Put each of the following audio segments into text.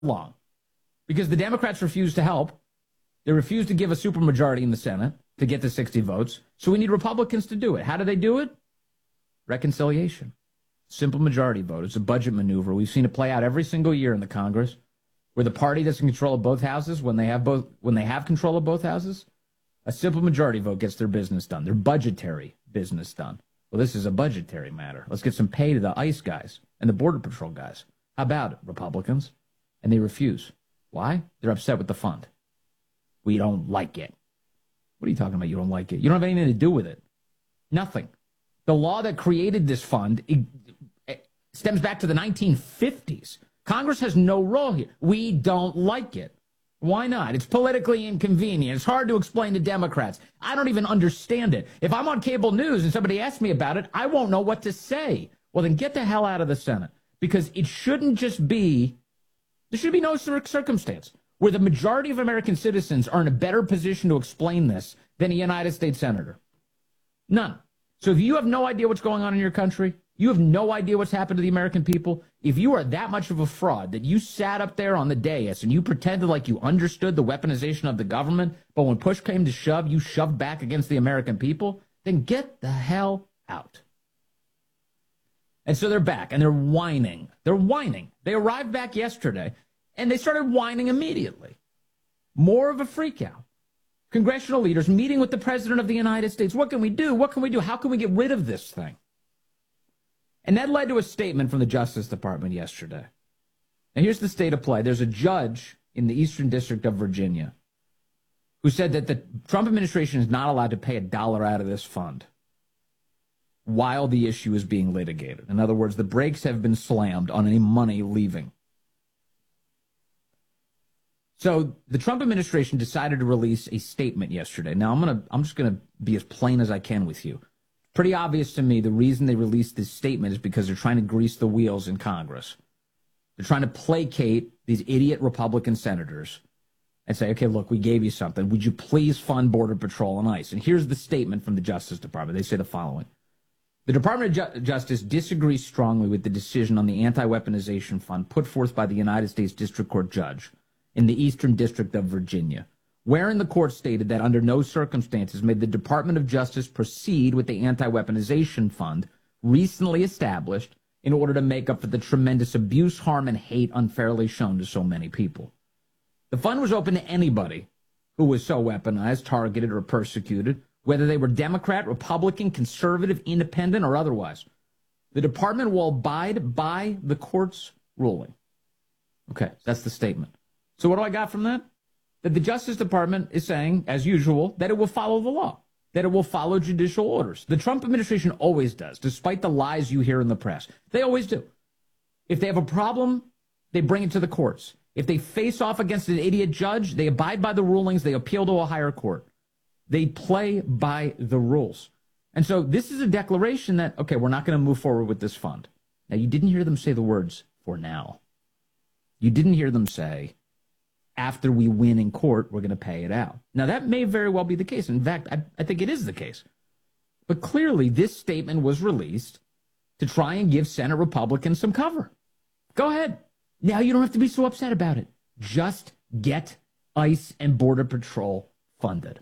long? Because the Democrats refuse to help. They refuse to give a supermajority in the Senate to get to 60 votes. So we need Republicans to do it. How do they do it? Reconciliation. Simple majority vote. It's a budget maneuver. We've seen it play out every single year in the Congress, where the party that's in control of both houses, when they have control of both houses, a simple majority vote gets their business done, their budgetary business done. Well, this is a budgetary matter. Let's get some pay to the ICE guys and the Border Patrol guys. How about it, Republicans? And they refuse. Why? They're upset with the fund. We don't like it. What are you talking about? You don't like it? You don't have anything to do with it. Nothing. The law that created this fund it stems back to the 1950s. Congress has no role here. We don't like it. Why not? It's politically inconvenient. It's hard to explain to Democrats. I don't even understand it. If I'm on cable news and somebody asks me about it, I won't know what to say. Well, then get the hell out of the Senate, because it shouldn't just be, there should be no circumstance where the majority of American citizens are in a better position to explain this than a United States senator. None. So if you have no idea what's going on in your country, you have no idea what's happened to the American people, if you are that much of a fraud that you sat up there on the dais and you pretended like you understood the weaponization of the government, but when push came to shove, you shoved back against the American people, then get the hell out. And so they're back, and they're whining. They're whining. They arrived back yesterday, and they started whining immediately. More of a freakout. Congressional leaders meeting with the President of the United States. What can we do? What can we do? How can we get rid of this thing? And that led to a statement from the Justice Department yesterday. And here's the state of play. There's a judge in the Eastern District of Virginia who said that the Trump administration is not allowed to pay $1 out of this fund while the issue is being litigated. In other words, the brakes have been slammed on any money leaving. So the Trump administration decided to release a statement yesterday. Now, I'm just going to be as plain as I can with you. Pretty obvious to me the reason they released this statement is because they're trying to grease the wheels in Congress. They're trying to placate these idiot Republican senators and say, okay, look, we gave you something. Would you please fund Border Patrol and ICE? And here's the statement from the Justice Department. They say the following. The Department of Justice disagrees strongly with the decision on the anti-weaponization fund put forth by the United States District Court judge in the Eastern District of Virginia, wherein the court stated that under no circumstances may the Department of Justice proceed with the anti-weaponization fund recently established in order to make up for the tremendous abuse, harm, and hate unfairly shown to so many people. The fund was open to anybody who was so weaponized, targeted, or persecuted, whether they were Democrat, Republican, conservative, independent, or otherwise. The department will abide by the court's ruling. Okay, that's the statement. So what do I got from that? That the Justice Department is saying, as usual, that it will follow the law, that it will follow judicial orders. The Trump administration always does, despite the lies you hear in the press. They always do. If they have a problem, they bring it to the courts. If they face off against an idiot judge, they abide by the rulings, they appeal to a higher court. They play by the rules. And so this is a declaration that, okay, we're not going to move forward with this fund. Now, you didn't hear them say the words, for now. You didn't hear them say, after we win in court, we're going to pay it out. Now, that may very well be the case. In fact, I think it is the case. But clearly, this statement was released to try and give Senate Republicans some cover. Go ahead. Now you don't have to be so upset about it. Just get ICE and Border Patrol funded.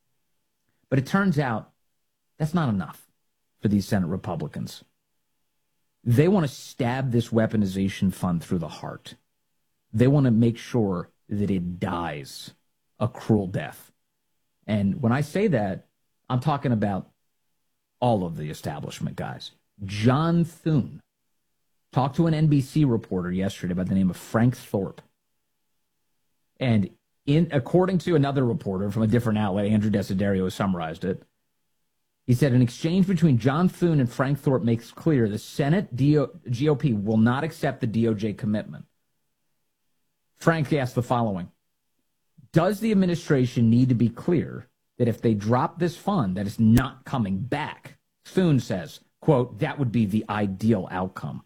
But it turns out that's not enough for these Senate Republicans. They want to stab this weaponization fund through the heart. They want to make sure that it dies a cruel death. And when I say that, I'm talking about all of the establishment guys. John Thune talked to an NBC reporter yesterday by the name of Frank Thorpe. And according to another reporter from a different outlet, Andrew Desiderio has summarized it, he said an exchange between John Thune and Frank Thorpe makes clear the Senate GOP will not accept the DOJ commitment. Frank asked the following: does the administration need to be clear that if they drop this fund, that it's not coming back? Thune says, quote, that would be the ideal outcome.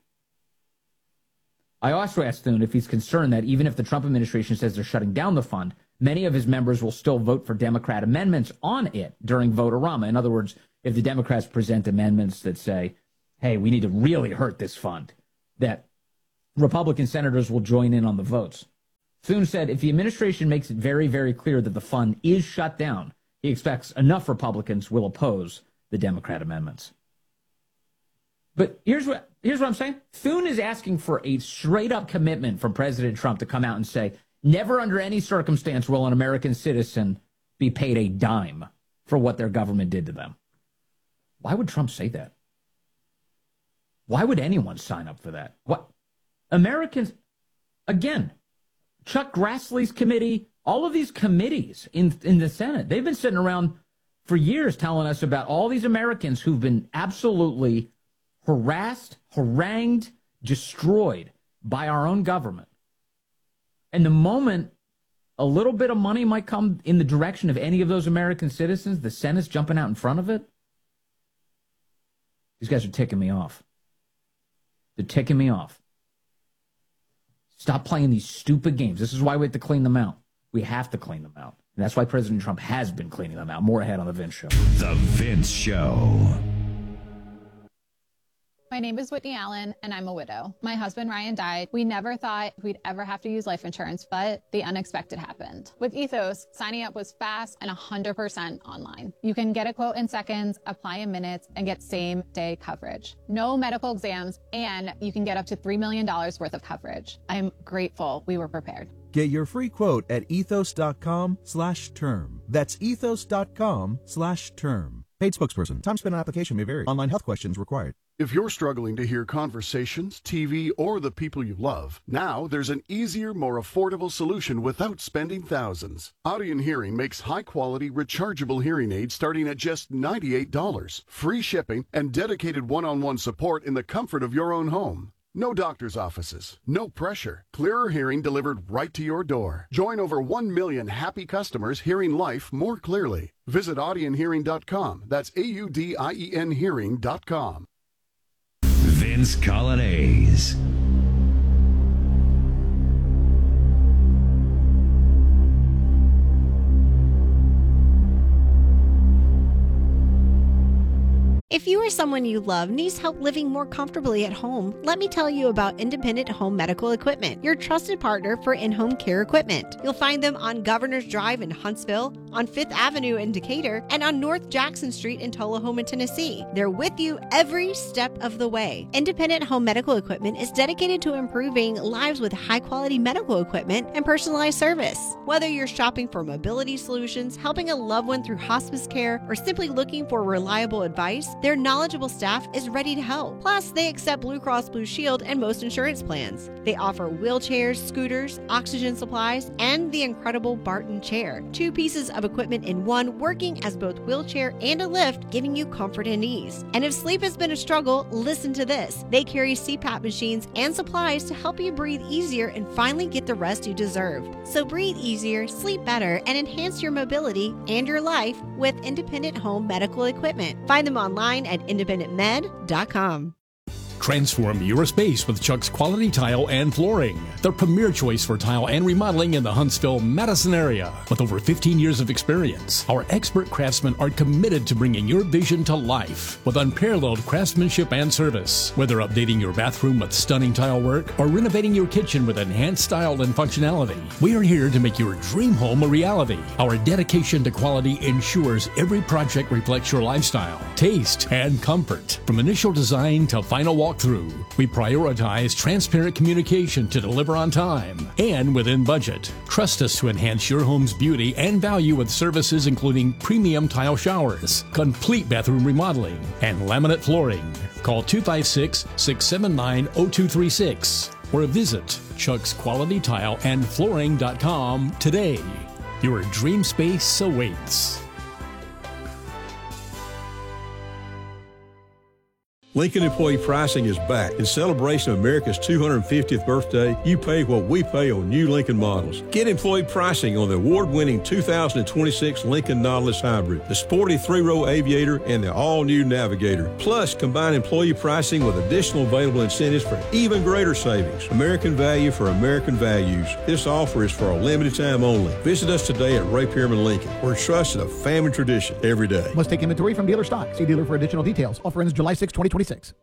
I also asked Thune if he's concerned that even if the Trump administration says they're shutting down the fund, many of his members will still vote for Democrat amendments on it during vote-a-rama. In other words, if the Democrats present amendments that say, hey, we need to really hurt this fund, that Republican senators will join in on the votes. Thune said if the administration makes it very, very clear that the fund is shut down, he expects enough Republicans will oppose the Democrat amendments. But here's what I'm saying. Thune is asking for a straight-up commitment from President Trump to come out and say, never under any circumstance will an American citizen be paid a dime for what their government did to them. Why would Trump say that? Why would anyone sign up for that? What? Americans, again, Chuck Grassley's committee, all of these committees in the Senate, they've been sitting around for years telling us about all these Americans who've been absolutely harassed, harangued, destroyed by our own government. And the moment a little bit of money might come in the direction of any of those American citizens, the Senate's jumping out in front of it. These guys are ticking me off. They're ticking me off. Stop playing these stupid games. This is why we have to clean them out. We have to clean them out. And that's why President Trump has been cleaning them out. More ahead on The Vince Show. The Vince Show. My name is Whitney Allen, and I'm a widow. My husband, Ryan, died. We never thought we'd ever have to use life insurance, but the unexpected happened. With Ethos, signing up was fast and 100% online. You can get a quote in seconds, apply in minutes, and get same-day coverage. No medical exams, and you can get up to $3 million worth of coverage. I'm grateful we were prepared. Get your free quote at ethos.com/term. That's ethos.com/term. Paid spokesperson. Time spent on application may vary. Online health questions required. If you're struggling to hear conversations, TV, or the people you love, now there's an easier, more affordable solution without spending thousands. Audien Hearing makes high-quality, rechargeable hearing aids starting at just $98. Free shipping and dedicated one-on-one support in the comfort of your own home. No doctor's offices, no pressure. Clearer hearing delivered right to your door. Join over 1 million happy customers hearing life more clearly. Visit audienhearing.com. That's AUDIEN hearing.com. Vince Coglianese. If you or someone you love needs help living more comfortably at home, let me tell you about Independent Home Medical Equipment, your trusted partner for in-home care equipment. You'll find them on Governor's Drive in Huntsville, on 5th Avenue in Decatur, and on North Jackson Street in Tullahoma, Tennessee. They're with you every step of the way. Independent Home Medical Equipment is dedicated to improving lives with high-quality medical equipment and personalized service. Whether you're shopping for mobility solutions, helping a loved one through hospice care, or simply looking for reliable advice, their knowledgeable staff is ready to help. Plus, they accept Blue Cross Blue Shield and most insurance plans. They offer wheelchairs, scooters, oxygen supplies, and the incredible Barton chair. 2 pieces of equipment in one, working as both wheelchair and a lift, giving you comfort and ease. And if sleep has been a struggle, listen to this. They carry CPAP machines and supplies to help you breathe easier and finally get the rest you deserve. So breathe easier, sleep better, and enhance your mobility and your life with Independent Home Medical Equipment. Find them online at independentmed.com. Transform your space with Chuck's Quality Tile and Flooring, the premier choice for tile and remodeling in the Huntsville, Madison area. With over 15 years of experience, our expert craftsmen are committed to bringing your vision to life with unparalleled craftsmanship and service. Whether updating your bathroom with stunning tile work or renovating your kitchen with enhanced style and functionality, we are here to make your dream home a reality. Our dedication to quality ensures every project reflects your lifestyle, taste, and comfort. From initial design to final walkthrough, we prioritize transparent communication to deliver on time and within budget. Trust us to enhance your home's beauty and value with services including premium tile showers, complete bathroom remodeling, and laminate flooring. Call 256-679-0236 or visit chucksqualitytileandflooring.com today. Your dream space awaits. Lincoln Employee Pricing is back. In celebration of America's 250th birthday, you pay what we pay on new Lincoln models. Get employee pricing on the award-winning 2026 Lincoln Nautilus Hybrid, the sporty 3-row Aviator, and the all-new Navigator. Plus, combine employee pricing with additional available incentives for even greater savings. American value for American values. This offer is for a limited time only. Visit us today at Ray Pearman Lincoln. We're trusted a family tradition every day. Must take inventory from dealer stock. See dealer for additional details. Offer ends July 6, 2026.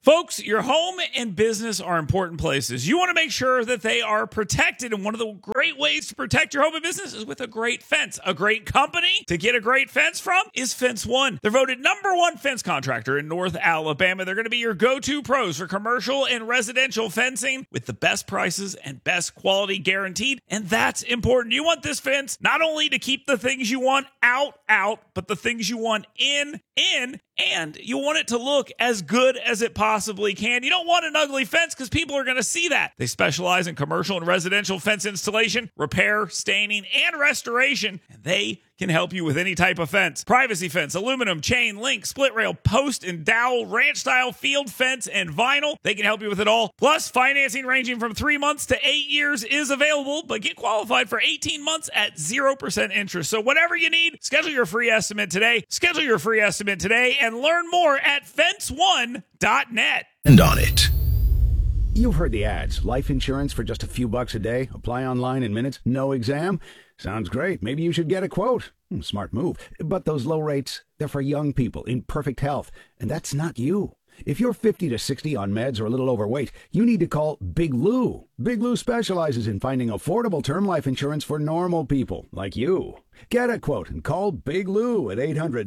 Folks, your home and business are important places. You want to make sure that they are protected, and one of the great ways to protect your home and business is with a great fence. A great company to get a great fence from is Fence One. They're voted #1 fence contractor in North Alabama. They're going to be your go-to pros for commercial and residential fencing with the best prices and best quality guaranteed, and that's important. You want this fence not only to keep the things you want out, but the things you want in, and you want it to look as good as it possibly can. You don't want an ugly fence because people are going to see that. They specialize in commercial and residential fence installation, repair, staining, and restoration, and they can help you with any type of fence. Privacy fence, aluminum, chain, link, split rail, post and dowel, ranch style, field fence, and vinyl. They can help you with it all. Plus, financing ranging from 3 months to 8 years is available, but get qualified for 18 months at 0% interest. So whatever you need, schedule your free estimate today. Schedule your free estimate today and learn more at fence1.net. And on it. You've heard the ads. Life insurance for just a few bucks a day. Apply online in minutes. No exam. Sounds great. Maybe you should get a quote. Smart move. But those low rates, they're for young people in perfect health. And that's not you. If you're 50 to 60 on meds or a little overweight, you need to call Big Lou. Big Lou specializes in finding affordable term life insurance for normal people like you. Get a quote and call Big Lou at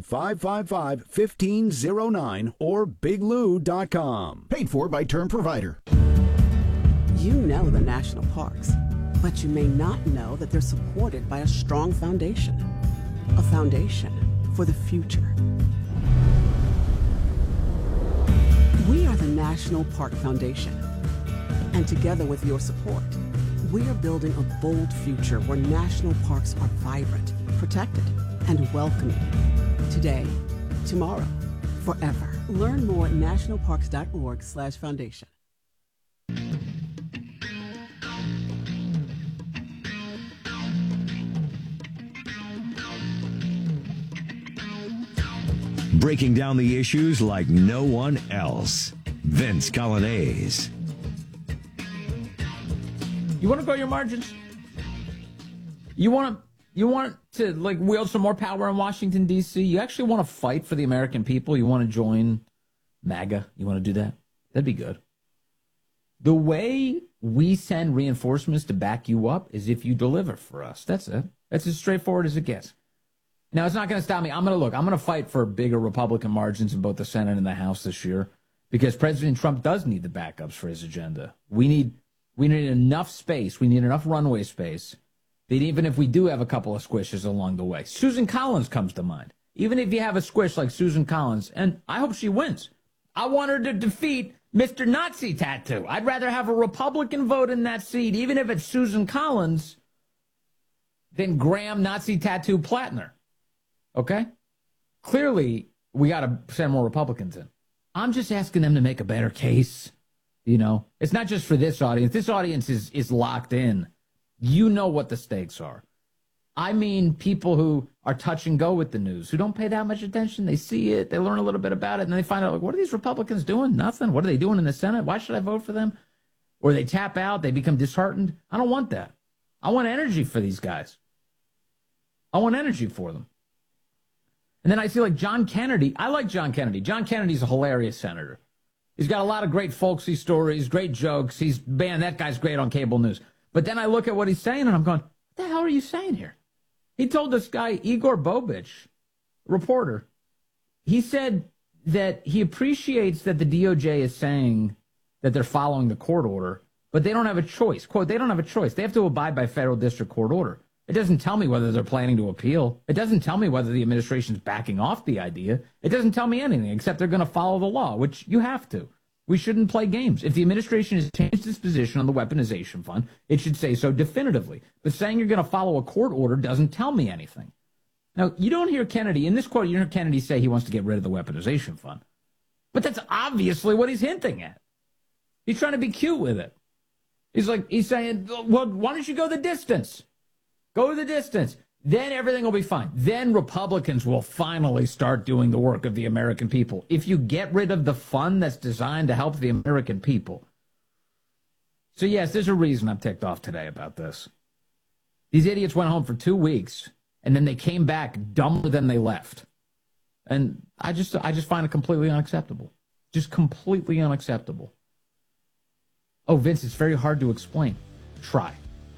800-555-1509 or biglou.com. Paid for by Term Provider. You know the national parks, but you may not know that they're supported by a strong foundation. A foundation for the future. We are the National Park Foundation, and together with your support, we are building a bold future where national parks are vibrant, protected, and welcoming. Today, tomorrow, forever. Learn more at nationalparks.org/foundation. Breaking down the issues like no one else. Vince Coglianese. You want to grow your margins? You want to like wield some more power in Washington, D.C.? You actually want to fight for the American people? You want to join MAGA? You want to do that? That'd be good. The way we send reinforcements to back you up is if you deliver for us. That's it. That's as straightforward as it gets. Now, it's not going to stop me. I'm going to fight for bigger Republican margins in both the Senate and the House this year because President Trump does need the backups for his agenda. We need enough space. We need enough runway space that even if we do have a couple of squishes along the way, Susan Collins comes to mind. Even if you have a squish like Susan Collins, and I hope she wins, I want her to defeat Mr. Nazi Tattoo. I'd rather have a Republican vote in that seat, even if it's Susan Collins, than Graham Nazi Tattoo Plattner. Okay? Clearly, we got to send more Republicans in. I'm just asking them to make a better case. You know, it's not just for this audience. This audience is locked in. You know what the stakes are. I mean, people who are touch and go with the news, who don't pay that much attention. They see it, they learn a little bit about it, and then they find out, like, what are these Republicans doing? Nothing. What are they doing in the Senate? Why should I vote for them? Or they tap out, they become disheartened. I don't want that. I want energy for these guys. I want energy for them. And then I see like John Kennedy. I like John Kennedy. John Kennedy's a hilarious senator. He's got a lot of great folksy stories, great jokes. Man, that guy's great on cable news. But then I look at what he's saying, and I'm going, what the hell are you saying here? He told this guy, Igor Bobich, reporter, he said that he appreciates that the DOJ is saying that they're following the court order, but they don't have a choice. Quote, they don't have a choice. They have to abide by federal district court order. It doesn't tell me whether they're planning to appeal. It doesn't tell me whether the administration's backing off the idea. It doesn't tell me anything except they're going to follow the law, which you have to. We shouldn't play games. If the administration has changed its position on the weaponization fund, it should say so definitively. But saying you're going to follow a court order doesn't tell me anything. Now, you don't hear Kennedy, in this quote, you hear Kennedy say he wants to get rid of the weaponization fund. But that's obviously what he's hinting at. He's trying to be cute with it. He's saying, well, why don't you go the distance? Go the distance. Then everything will be fine. Then Republicans will finally start doing the work of the American people. If you get rid of the fund that's designed to help the American people. So, yes, there's a reason I'm ticked off today about this. These idiots went home for 2 weeks, and then they came back dumber than they left. And I just find it completely unacceptable. Just completely unacceptable. Oh, Vince, it's very hard to explain. Try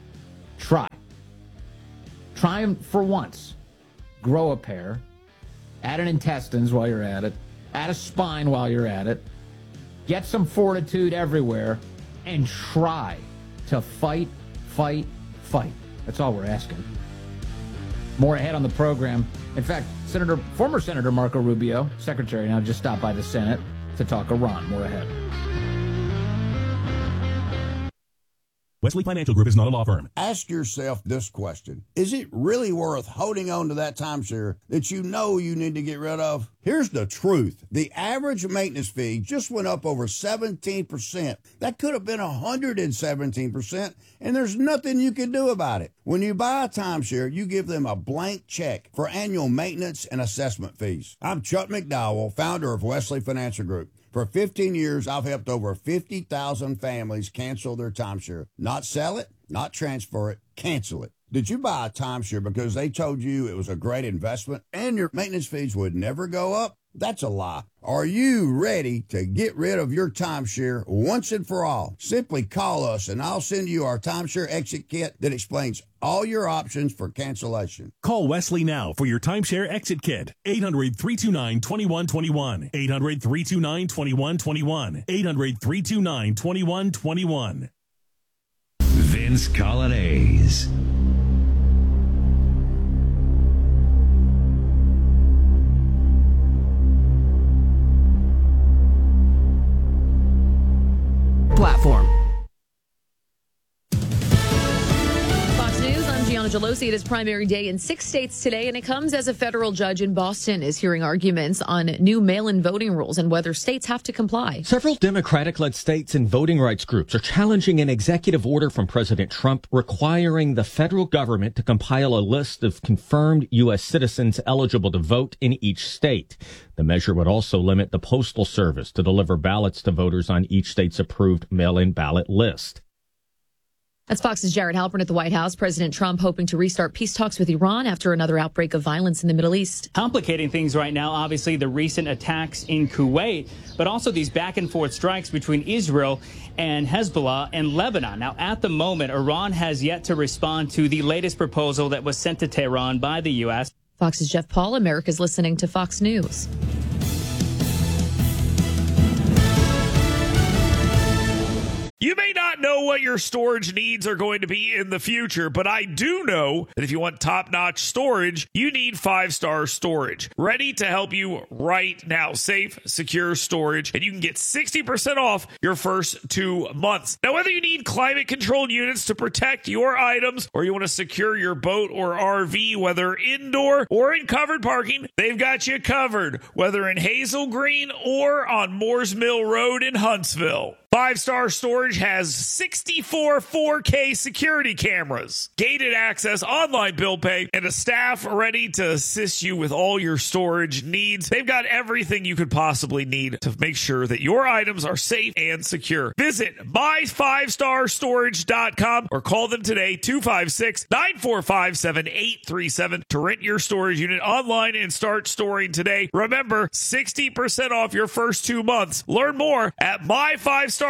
them for once. Grow a pair. Add an intestines while you're at it. Add a spine while you're at it. Get some fortitude everywhere. And try to fight. That's all we're asking. More ahead on the program. In fact, former Senator Marco Rubio, Secretary now, just stopped by the Senate to talk Iran. More ahead. Wesley Financial Group is not a law firm. Ask yourself this question. Is it really worth holding on to that timeshare that you know you need to get rid of? Here's the truth. The average maintenance fee just went up over 17%. That could have been 117%, and there's nothing you can do about it. When you buy a timeshare, you give them a blank check for annual maintenance and assessment fees. I'm Chuck McDowell, founder of Wesley Financial Group. For 15 years, I've helped over 50,000 families cancel their timeshare. Not sell it, not transfer it, cancel it. Did you buy a timeshare because they told you it was a great investment and your maintenance fees would never go up? That's a lie. Are you ready to get rid of your timeshare once and for all? Simply call us and I'll send you our timeshare exit kit that explains all your options for cancellation. Call Wesley now for your timeshare exit kit. 800-329-2121. 800-329-2121. 800-329-2121. Vince Colonnese. Platform. Fox News, I'm Gianna Gelosi. It is primary day in 6 states today, and it comes as a federal judge in Boston is hearing arguments on new mail-in voting rules and whether states have to comply. Several Democratic-led states and voting rights groups are challenging an executive order from President Trump requiring the federal government to compile a list of confirmed U.S. citizens eligible to vote in each state. The measure would also limit the Postal Service to deliver ballots to voters on each state's approved mail-in ballot list. That's Fox's Jared Halpern at the White House. President Trump hoping to restart peace talks with Iran after another outbreak of violence in the Middle East. Complicating things right now, obviously, the recent attacks in Kuwait, but also these back and forth strikes between Israel and Hezbollah and Lebanon. Now, at the moment, Iran has yet to respond to the latest proposal that was sent to Tehran by the U.S. Fox's Jeff Paul, America's listening to Fox News. You may not know what your storage needs are going to be in the future, but I do know that if you want top-notch storage, you need 5-Star Storage. Ready to help you right now. Safe, secure storage, and you can get 60% off your first 2 months. Now, whether you need climate-controlled units to protect your items or you want to secure your boat or RV, whether indoor or in covered parking, they've got you covered, whether in Hazel Green or on Moores Mill Road in Huntsville. 5-Star Storage has 64 4K security cameras, gated access, online bill pay, and a staff ready to assist you with all your storage needs. They've got everything you could possibly need to make sure that your items are safe and secure. Visit my5starstorage.com or call them today, 256-945-7837 to rent your storage unit online and start storing today. Remember, 60% off your first 2 months. Learn more at my5starstorage.com.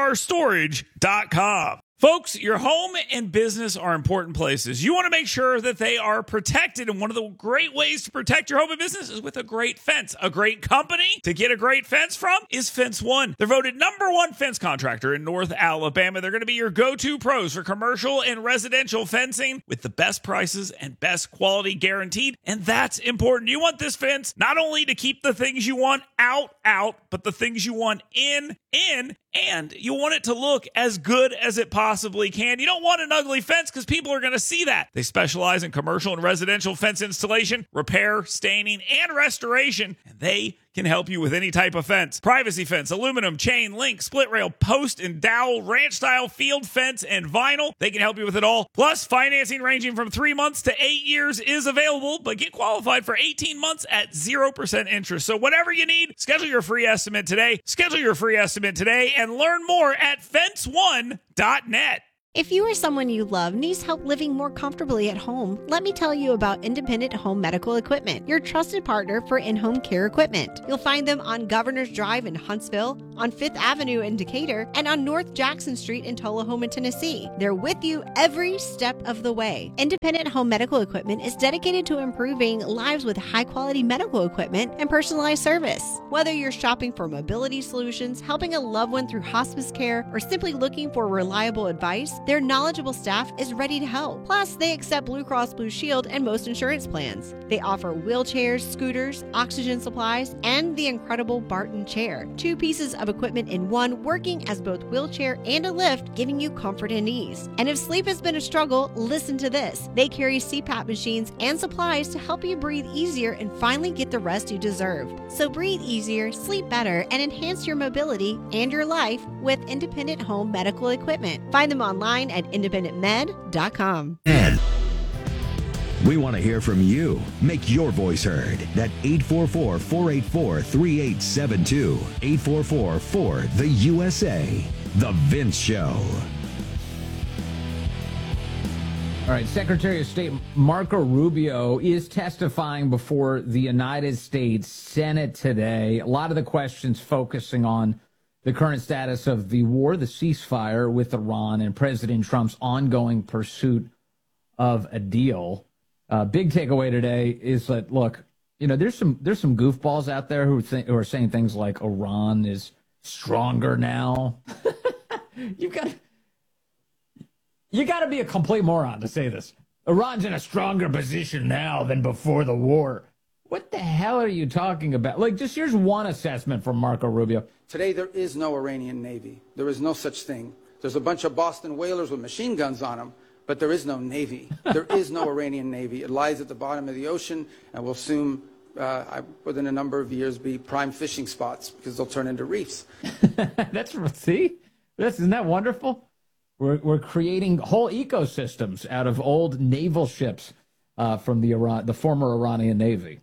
Folks, your home and business are important places. You want to make sure that they are protected, and one of the great ways to protect your home and business is with a great fence. A great company to get a great fence from is Fence One. They're voted #1 fence contractor in North Alabama. They're going to be your go-to pros for commercial and residential fencing with the best prices and best quality guaranteed, and that's important. You want this fence not only to keep the things you want out, but the things you want in, and you want it to look as good as it possibly can. You don't want an ugly fence because people are going to see that. They specialize in commercial and residential fence installation, repair, staining, and restoration, and they can help you with any type of fence. Privacy fence, aluminum, chain, link, split rail, post and dowel, ranch style, field fence, and vinyl. They can help you with it all. Plus, financing ranging from 3 months to 8 years is available, but get qualified for 18 months at 0% interest. So whatever you need, schedule your free estimate today. And learn more at fenceone.net. If you or someone you love needs help living more comfortably at home, let me tell you about Independent Home Medical Equipment, your trusted partner for in-home care equipment. You'll find them on Governor's Drive in Huntsville, on 5th Avenue in Decatur, and on North Jackson Street in Tullahoma, Tennessee. They're with you every step of the way. Independent Home Medical Equipment is dedicated to improving lives with high-quality medical equipment and personalized service. Whether you're shopping for mobility solutions, helping a loved one through hospice care, or simply looking for reliable advice, their knowledgeable staff is ready to help. Plus, they accept Blue Cross Blue Shield and most insurance plans. They offer wheelchairs, scooters, oxygen supplies, and the incredible Barton chair. 2 pieces of equipment in one, working as both wheelchair and a lift, giving you comfort and ease. And if sleep has been a struggle, listen to this. They carry CPAP machines and supplies to help you breathe easier and finally get the rest you deserve. So breathe easier, sleep better, and enhance your mobility and your life with Independent Home Medical Equipment. Find them online at independentmed.com. We want to hear from you. Make your voice heard. That 844-484-3872. 844-4-THE-USA. The Vince Show. All right, Secretary of State Marco Rubio is testifying before the United States Senate today. A lot of the questions focusing on the current status of the war, the ceasefire with Iran, and President Trump's ongoing pursuit of a deal. Big takeaway today is that, look, there's some goofballs out there who are saying things like Iran is stronger now. You got to be a complete moron to say this. Iran's in a stronger position now than before the war. What the hell are you talking about? Like, just here's one assessment from Marco Rubio. Today, there is no Iranian Navy. There is no such thing. There's a bunch of Boston whalers with machine guns on them, but there is no Navy. There is no Iranian Navy. It lies at the bottom of the ocean and will soon, within a number of years, be prime fishing spots because they'll turn into reefs. Isn't that wonderful? We're creating whole ecosystems out of old naval ships from the former Iranian Navy.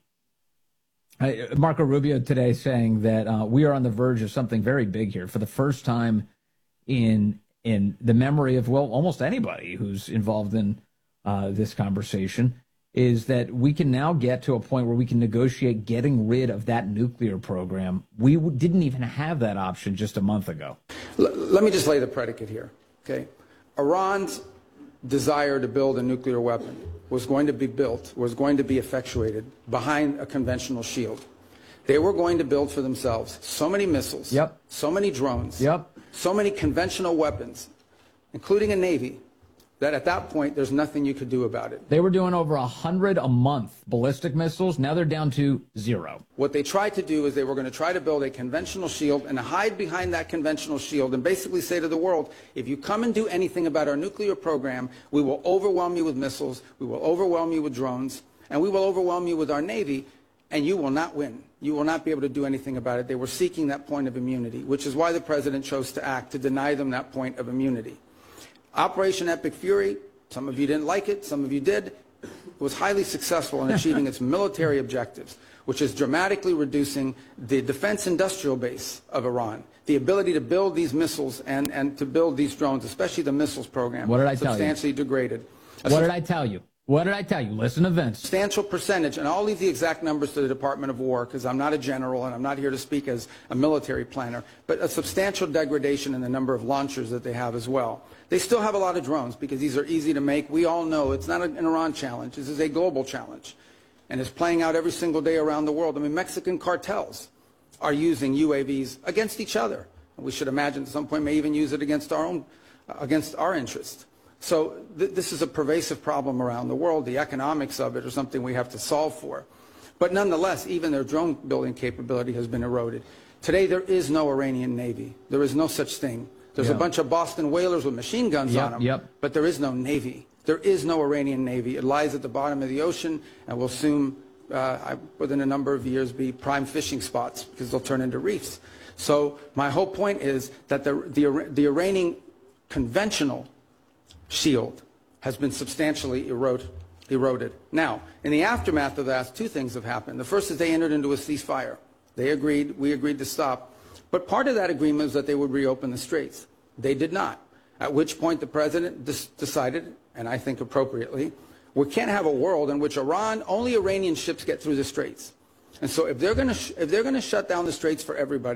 Marco Rubio today saying that we are on the verge of something very big here for the first time in the memory of, well, almost anybody who's involved in this conversation, is that we can now get to a point where we can negotiate getting rid of that nuclear program. We didn't even have that option just a month ago. Let me just lay the predicate here, okay? Iran's desire to build a nuclear weapon was going to be effectuated behind a conventional shield. They were going to build for themselves so many missiles, so many drones, so many conventional weapons, including a Navy, that at that point, there's nothing you could do about it. They were doing over 100 a month ballistic missiles. Now they're down to 0. What they tried to do is they were going to try to build a conventional shield and hide behind that conventional shield and basically say to the world, if you come and do anything about our nuclear program, we will overwhelm you with missiles, we will overwhelm you with drones, and we will overwhelm you with our Navy, and you will not win. You will not be able to do anything about it. They were seeking that point of immunity, which is why the president chose to act, to deny them that point of immunity. Operation Epic Fury, some of you didn't like it, some of you did, was highly successful in achieving its military objectives, which is dramatically reducing the defense industrial base of Iran, the ability to build these missiles and to build these drones, especially the missiles program, what did I tell you? Substantially degraded. What did I tell you? What did I tell you? Listen to Vince. Substantial percentage, and I'll leave the exact numbers to the Department of War because I'm not a general and I'm not here to speak as a military planner, but a substantial degradation in the number of launchers that they have as well. They still have a lot of drones because these are easy to make. We all know it's not an Iran challenge. This is a global challenge, and it's playing out every single day around the world. I mean, Mexican cartels are using UAVs against each other. We should imagine at some point may even use it against our interests. So this is a pervasive problem around the world. The economics of it are something we have to solve for. But nonetheless, even their drone building capability has been eroded. Today, there is no Iranian Navy. There is no such thing. There's a bunch of Boston whalers with machine guns on them, but there is no Navy. There is no Iranian Navy. It lies at the bottom of the ocean and will soon, within a number of years, be prime fishing spots because they'll turn into reefs. So my whole point is that the Iranian conventional shield has been substantially eroded. Now, in the aftermath of that, 2 things have happened. The first is they entered into a ceasefire. They agreed, we agreed to stop. But part of that agreement was that they would reopen the straits. They did not, at which point the president decided, and I think appropriately, we can't have a world in which only Iranian ships get through the straits. And so if they're going to shut down the straits for everybody,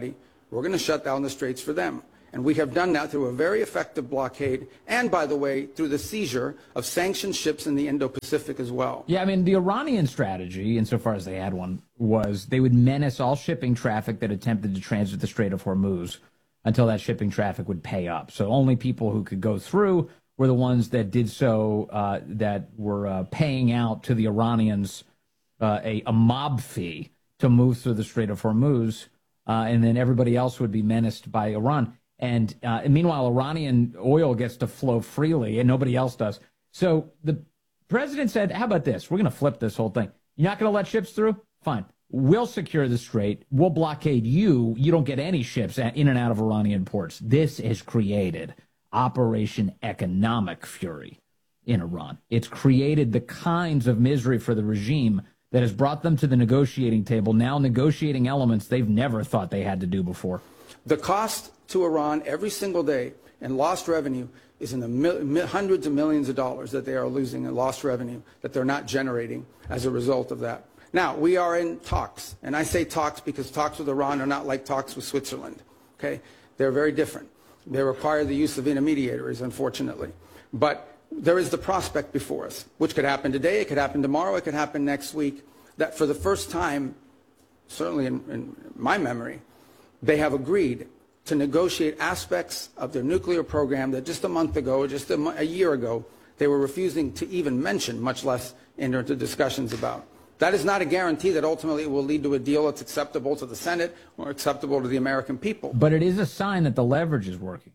we're going to shut down the straits for them. And we have done that through a very effective blockade and, by the way, through the seizure of sanctioned ships in the Indo-Pacific as well. Yeah, I mean, the Iranian strategy, insofar as they had one, was they would menace all shipping traffic that attempted to transit the Strait of Hormuz until that shipping traffic would pay up. So only people who could go through were the ones that did so, that were paying out to the Iranians a mob fee to move through the Strait of Hormuz, and then everybody else would be menaced by Iran. And meanwhile, Iranian oil gets to flow freely, and nobody else does. So the president said, how about this? We're going to flip this whole thing. You're not going to let ships through? Fine. We'll secure the strait. We'll blockade you. You don't get any ships in and out of Iranian ports. This has created Operation Economic Fury in Iran. It's created the kinds of misery for the regime that has brought them to the negotiating table, now negotiating elements they've never thought they had to do before. The cost to Iran every single day in lost revenue is in the hundreds of millions of dollars that they are losing in lost revenue that they're not generating as a result of that. Now, we are in talks, and I say talks because talks with Iran are not like talks with Switzerland, okay? They're very different. They require the use of intermediaries, unfortunately. But there is the prospect before us, which could happen today, it could happen tomorrow, it could happen next week, that for the first time, certainly in my memory, they have agreed to negotiate aspects of their nuclear program that just a month ago, or just a year ago, they were refusing to even mention, much less enter into discussions about. That is not a guarantee that ultimately it will lead to a deal that's acceptable to the Senate or acceptable to the American people. But it is a sign that the leverage is working.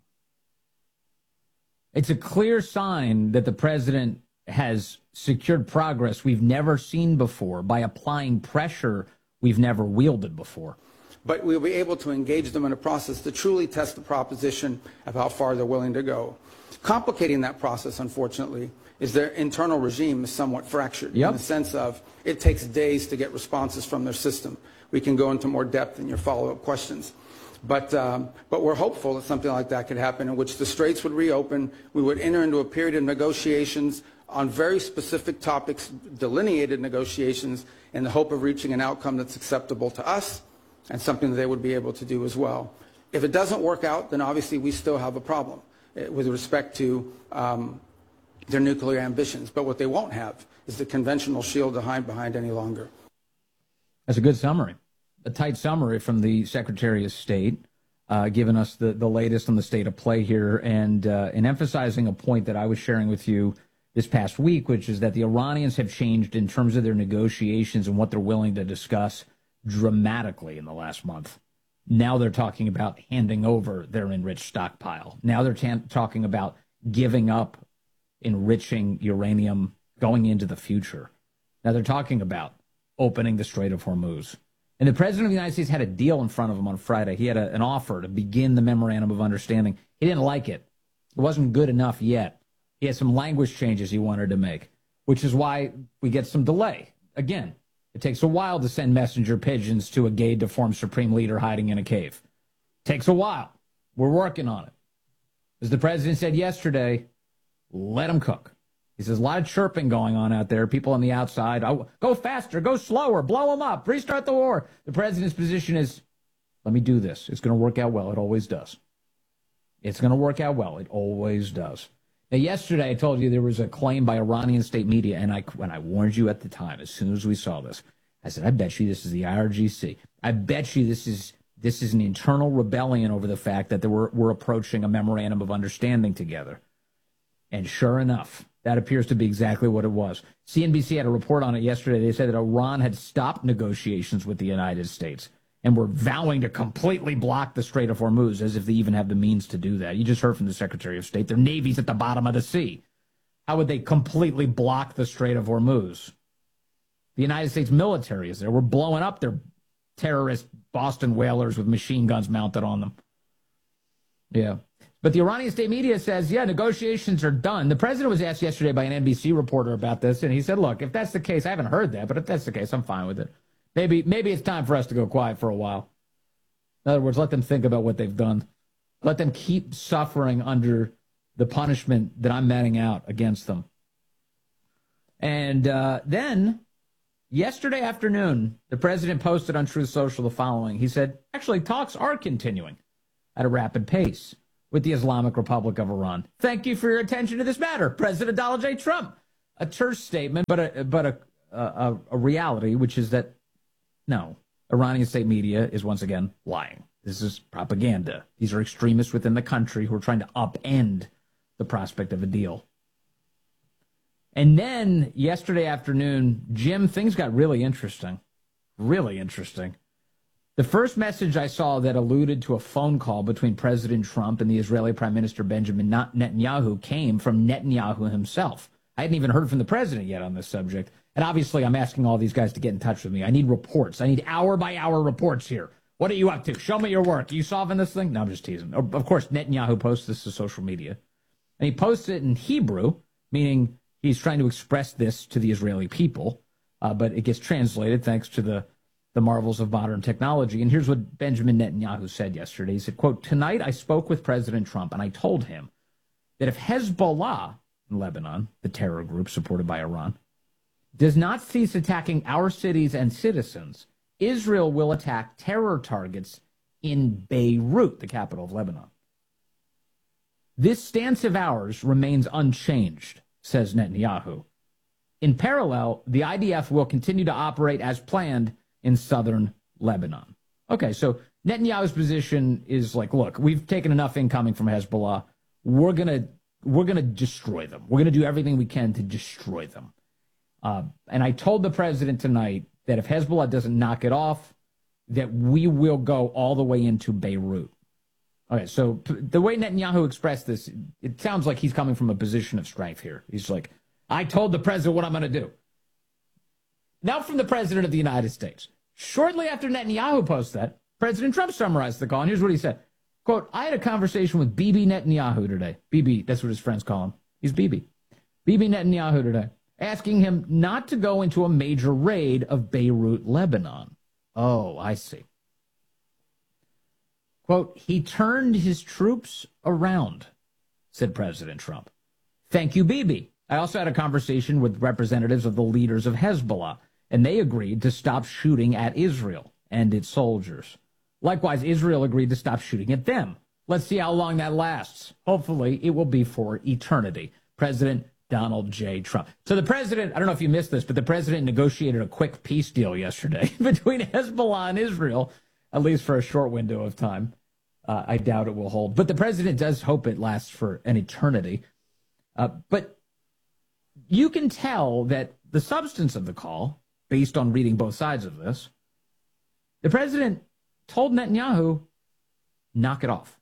It's a clear sign that the president has secured progress we've never seen before by applying pressure we've never wielded before. But we'll be able to engage them in a process to truly test the proposition of how far they're willing to go. Complicating that process, unfortunately, is their internal regime is somewhat fractured in the sense of it takes days to get responses from their system. We can go into more depth in your follow-up questions. But we're hopeful that something like that could happen in which the straits would reopen, we would enter into a period of negotiations on very specific topics, delineated negotiations, in the hope of reaching an outcome that's acceptable to us and something that they would be able to do as well. If it doesn't work out, then obviously we still have a problem with respect to their nuclear ambitions. But what they won't have is the conventional shield to hide behind any longer. That's a good summary. A tight summary from the Secretary of State, giving us the latest on the state of play here and emphasizing a point that I was sharing with you this past week, which is that the Iranians have changed in terms of their negotiations and what they're willing to discuss dramatically in the last month. Now they're talking about handing over their enriched stockpile. Now they're talking about giving up enriching uranium going into the future. Now they're talking about opening the Strait of Hormuz. And the President of the United States had a deal in front of him on Friday. He had an offer to begin the memorandum of understanding. He didn't like it. It wasn't good enough yet. He had some language changes he wanted to make, which is why we get some delay. Again, it takes a while to send messenger pigeons to a gay, deformed supreme leader hiding in a cave. Takes a while. We're working on it. As the president said yesterday, let them cook. He says, a lot of chirping going on out there. People on the outside, oh, go faster, go slower, blow them up, restart the war. The president's position is, let me do this. It's going to work out well. It always does. It's going to work out well. It always does. Now, yesterday, I told you there was a claim by Iranian state media, and when I warned you at the time, as soon as we saw this, I said, I bet you this is the IRGC. I bet you this is an internal rebellion over the fact that we're approaching a memorandum of understanding together. And sure enough, that appears to be exactly what it was. CNBC had a report on it yesterday. They said that Iran had stopped negotiations with the United States and were vowing to completely block the Strait of Hormuz, as if they even have the means to do that. You just heard from the Secretary of State. Their navy's at the bottom of the sea. How would they completely block the Strait of Hormuz? The United States military is there. We're blowing up their terrorist Boston whalers with machine guns mounted on them. Yeah. But the Iranian state media says, yeah, negotiations are done. The president was asked yesterday by an NBC reporter about this, and he said, look, if that's the case, I haven't heard that, but if that's the case, I'm fine with it. Maybe it's time for us to go quiet for a while. In other words, let them think about what they've done. Let them keep suffering under the punishment that I'm meting out against them. And then Yesterday afternoon, the president posted on Truth Social the following. He said, actually, talks are continuing at a rapid pace with the Islamic Republic of Iran. Thank you for your attention to this matter, President Donald J. Trump. A terse statement, but a reality, which is that, no, Iranian state media is once again lying. This is propaganda. These are extremists within the country who are trying to upend the prospect of a deal. And then yesterday afternoon, Jim, things got really interesting. Really interesting. The first message I saw that alluded to a phone call between President Trump and the Israeli Prime Minister Benjamin Netanyahu came from Netanyahu himself. I hadn't even heard from the president yet on this subject. And obviously, I'm asking all these guys to get in touch with me. I need reports. I need hour-by-hour reports here. What are you up to? Show me your work. Are you solving this thing? No, I'm just teasing. Of course, Netanyahu posts this to social media. And he posts it in Hebrew, meaning he's trying to express this to the Israeli people. But it gets translated thanks to the marvels of modern technology. And here's what Benjamin Netanyahu said yesterday. He said, quote, "Tonight I spoke with President Trump, and I told him that if Hezbollah in Lebanon, the terror group supported by Iran, does not cease attacking our cities and citizens, Israel will attack terror targets in Beirut, the capital of Lebanon. This stance of ours remains unchanged," says Netanyahu. In parallel, the IDF will continue to operate as planned in southern Lebanon. Okay, so Netanyahu's position is like, look, we've taken enough incoming from Hezbollah. We're gonna destroy them. We're gonna do everything we can to destroy them. And I told the president tonight that if Hezbollah doesn't knock it off, that we will go all the way into Beirut. Okay, so the way Netanyahu expressed this, it sounds like he's coming from a position of strength here. He's like, I told the president what I'm going to do. Now from the president of the United States. Shortly after Netanyahu posted that, President Trump summarized the call, and here's what he said. Quote, "I had a conversation with Bibi Netanyahu today." Bibi, that's what his friends call him. He's Bibi. Bibi Netanyahu today, asking him not to go into a major raid of Beirut, Lebanon. Oh, I see. Quote, "He turned his troops around," said President Trump. "Thank you, Bibi. I also had a conversation with representatives of the leaders of Hezbollah, and they agreed to stop shooting at Israel and its soldiers. Likewise, Israel agreed to stop shooting at them. Let's see how long that lasts. Hopefully, it will be for eternity." President Donald J. Trump. So the president, I don't know if you missed this, but the president negotiated a quick peace deal yesterday between Hezbollah and Israel, at least for a short window of time. I doubt it will hold. But the president does hope it lasts for an eternity. But you can tell that the substance of the call, based on reading both sides of this, the president told Netanyahu, knock it off.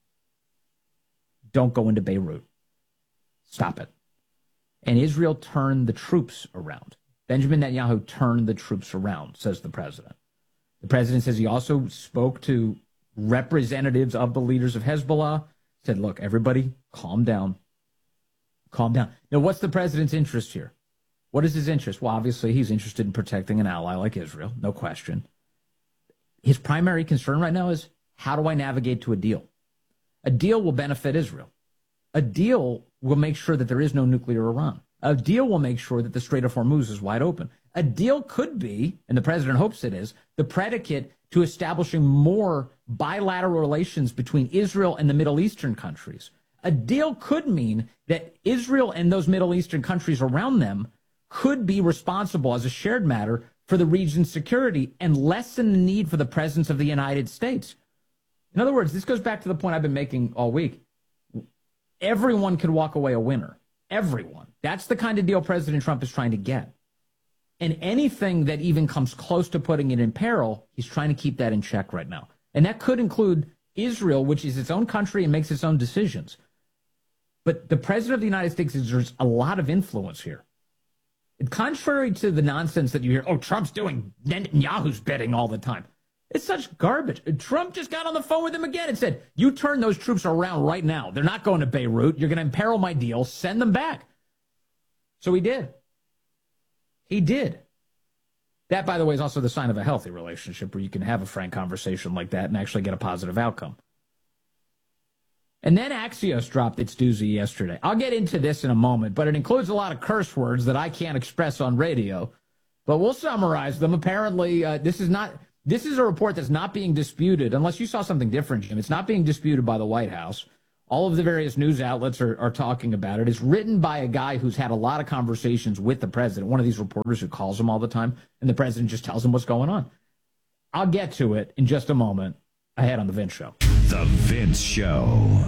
Don't go into Beirut. Stop it. And Israel turned the troops around. Benjamin Netanyahu turned the troops around, says the president. The president says he also spoke to representatives of the leaders of Hezbollah, said, look, everybody, calm down. Calm down. Now, what's the president's interest here? What is his interest? Well, obviously, he's interested in protecting an ally like Israel, no question. His primary concern right now is, how do I navigate to a deal? A deal will benefit Israel. A deal will make sure that there is no nuclear Iran. A deal will make sure that the Strait of Hormuz is wide open. A deal could be, and the president hopes it is, the predicate to establishing more bilateral relations between Israel and the Middle Eastern countries. A deal could mean that Israel and those Middle Eastern countries around them could be responsible as a shared matter for the region's security and lessen the need for the presence of the United States. In other words, this goes back to the point I've been making all week. Everyone could walk away a winner. Everyone. That's the kind of deal President Trump is trying to get. And anything that even comes close to putting it in peril, he's trying to keep that in check right now. And that could include Israel, which is its own country and makes its own decisions. But the president of the United States exerts a lot of influence here. And contrary to the nonsense that you hear, oh, Trump's doing Netanyahu's bidding all the time. It's such garbage. Trump just got on the phone with him again and said, you turn those troops around right now. They're not going to Beirut. You're going to imperil my deal. Send them back. So he did. He did. That, by the way, is also the sign of a healthy relationship where you can have a frank conversation like that and actually get a positive outcome. And then Axios dropped its doozy yesterday. I'll get into this in a moment, but it includes a lot of curse words that I can't express on radio. But we'll summarize them. Apparently, this is a report that's not being disputed, unless you saw something different, Jim. It's not being disputed by the White House. All of the various news outlets are talking about it. It's written by a guy who's had a lot of conversations with the president, one of these reporters who calls him all the time, and the president just tells him what's going on. I'll get to it in just a moment ahead on The Vince Show. The Vince Show.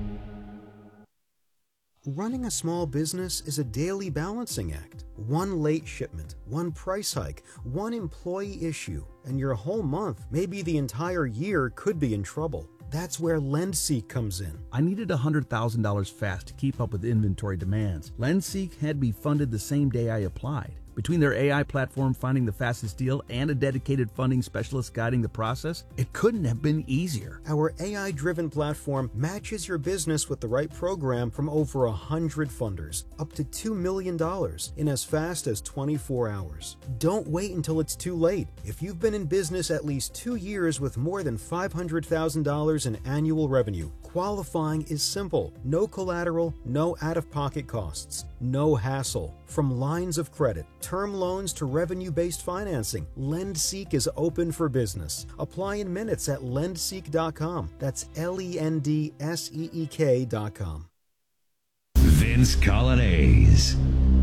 Running a small business is a daily balancing act. One late shipment, one price hike, one employee issue, and your whole month, maybe the entire year, could be in trouble. That's where LendSeek comes in. I needed $100,000 fast to keep up with inventory demands. LendSeek had me funded the same day I applied. Between their AI platform finding the fastest deal and a dedicated funding specialist guiding the process, it couldn't have been easier. Our AI-driven platform matches your business with the right program from over 100 funders, up to $2 million in as fast as 24 hours. Don't wait until it's too late. If you've been in business at least 2 years with more than $500,000 in annual revenue, qualifying is simple. No collateral, no out-of-pocket costs, no hassle. From lines of credit, term loans to revenue-based financing, LendSeek is open for business. Apply in minutes at lendseek.com. That's LENDSEEK.com. Vince Colonnese.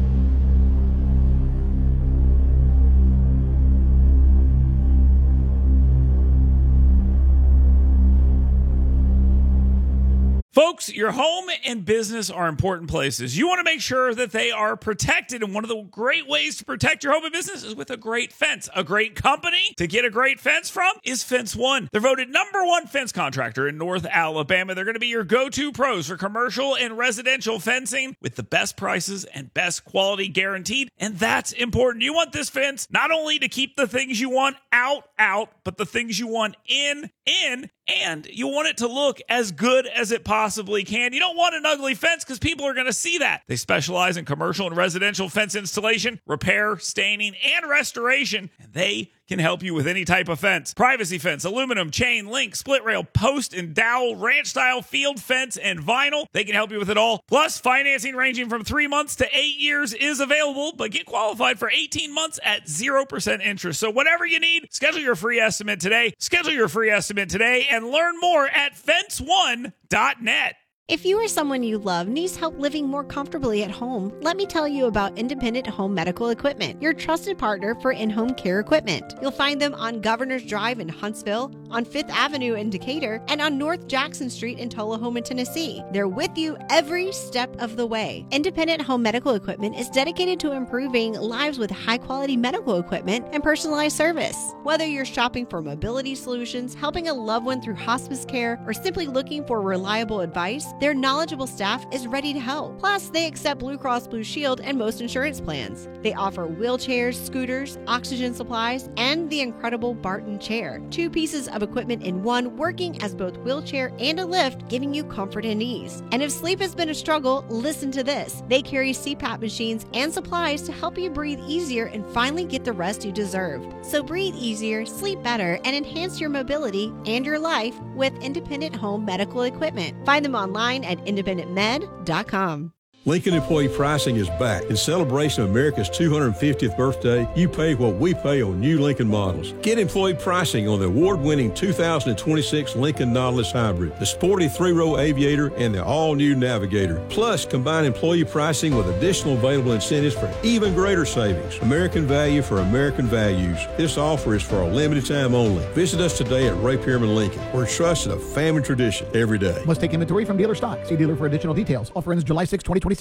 Folks, your home and business are important places. You want to make sure that they are protected, and one of the great ways to protect your home and business is with a great fence. A great company to get a great fence from is Fence One. They're voted #1 fence contractor in North Alabama. They're going to be your go-to pros for commercial and residential fencing with the best prices and best quality guaranteed, and that's important. You want this fence not only to keep the things you want out, but the things you want in, and you want it to look as good as it possibly can. You don't want an ugly fence because people are going to see that. They specialize in commercial and residential fence installation, repair, staining, and restoration, and they can help you with any type of fence. Privacy fence, aluminum, chain, link, split rail, post and dowel, ranch style, field fence, and vinyl. They can help you with it all. Plus, financing ranging from 3 months to 8 years is available, but get qualified for 18 months at 0% interest. So whatever you need, schedule your free estimate today. Schedule your free estimate today and learn more at fence1.net. If you or someone you love needs help living more comfortably at home, let me tell you about Independent Home Medical Equipment, your trusted partner for in-home care equipment. You'll find them on Governor's Drive in Huntsville, on 5th Avenue in Decatur, and on North Jackson Street in Tullahoma, Tennessee. They're with you every step of the way. Independent Home Medical Equipment is dedicated to improving lives with high-quality medical equipment and personalized service. Whether you're shopping for mobility solutions, helping a loved one through hospice care, or simply looking for reliable advice, their knowledgeable staff is ready to help. Plus, they accept Blue Cross Blue Shield and most insurance plans. They offer wheelchairs, scooters, oxygen supplies, and the incredible Barton chair. 2 pieces of equipment in one, working as both wheelchair and a lift, giving you comfort and ease. And if sleep has been a struggle, listen to this. They carry CPAP machines and supplies to help you breathe easier and finally get the rest you deserve. So breathe easier, sleep better, and enhance your mobility and your life with Independent Home Medical Equipment. Find them online at independentmed.com. Lincoln Employee Pricing is back. In celebration of America's 250th birthday, you pay what we pay on new Lincoln models. Get employee pricing on the award-winning 2026 Lincoln Nautilus Hybrid, the sporty 3-row Aviator, and the all-new Navigator. Plus, combine employee pricing with additional available incentives for even greater savings. American value for American values. This offer is for a limited time only. Visit us today at Ray Pearman Lincoln. We're trusted a family tradition every day. Must take inventory from dealer stock. See dealer for additional details. Offer ends July 6, 2026.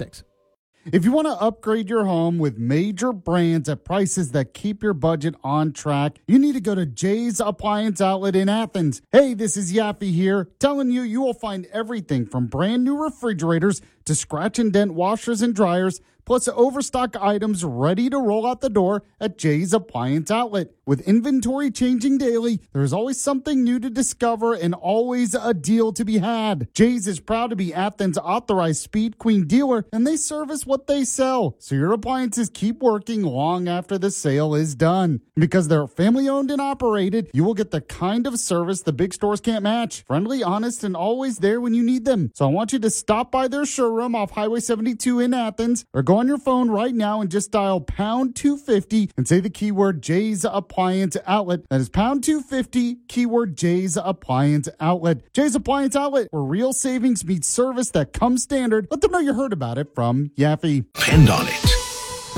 If you want to upgrade your home with major brands at prices that keep your budget on track, you need to go to Jay's Appliance Outlet in Athens. Hey, this is Yaffe here, telling you you will find everything from brand new refrigerators to scratch and dent washers and dryers, plus overstock items ready to roll out the door at Jay's Appliance Outlet. With inventory changing daily, there's always something new to discover and always a deal to be had. Jay's is proud to be Athens' authorized Speed Queen dealer, and they service what they sell, so your appliances keep working long after the sale is done. Because they're family owned and operated, you will get the kind of service the big stores can't match. Friendly, honest, and always there when you need them. So I want you to stop by their showroom room off Highway 72 in Athens, or go on your phone right now and just dial pound 250 and say the keyword Jay's Appliance Outlet. That is pound 250, keyword Jay's Appliance Outlet. Jay's Appliance Outlet, where real savings meets service that comes standard. Let them know you heard about it from Yaffe. Depend on it.